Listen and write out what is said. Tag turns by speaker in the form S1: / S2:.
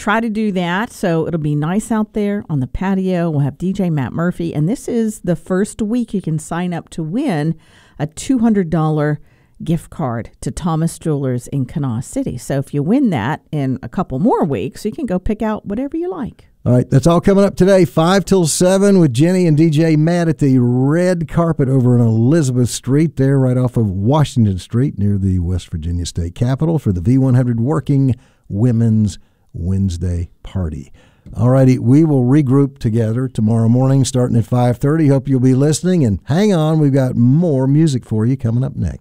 S1: try to do that. So it'll be nice out there on the patio. We'll have DJ Matt Murphy. And this is the first week you can sign up to win a $200 gift card to Thomas Jewelers in Kanawha City. So if you win that in a couple more weeks, you can go pick out whatever you like.
S2: All right, that's all coming up today, 5 till 7 with Jenny and DJ Matt at the red carpet over on Elizabeth Street there right off of Washington Street near the West Virginia State Capitol for the V100 Working Women's Wednesday Party. All righty, we will regroup together tomorrow morning starting at 5:30. Hope you'll be listening, and hang on, we've got more music for you coming up next.